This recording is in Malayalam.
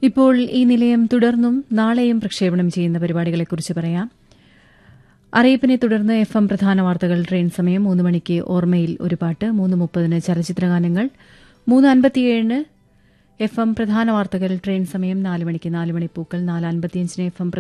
ഇപ്പോൾ ഈ നിലയം തുടർന്നും നാളെയും പ്രക്ഷേപണം ചെയ്യുന്ന പരിപാടികളെക്കുറിച്ച് പറയാം. അറിയിപ്പിനെ തുടർന്ന് FM പ്രധാന വാർത്തകൾ, ട്രെയിൻ സമയം 3 മണിക്ക് ഓർമ്മയിൽ ഒരു പാട്ട്, 3:30 ചലച്ചിത്രഗാനങ്ങൾ, 3:57 FM പ്രധാന വാർത്തകൾ, ട്രെയിൻ സമയം 4 മണിക്ക് 4 മണിപ്പൂക്കൾ, 4:55 FM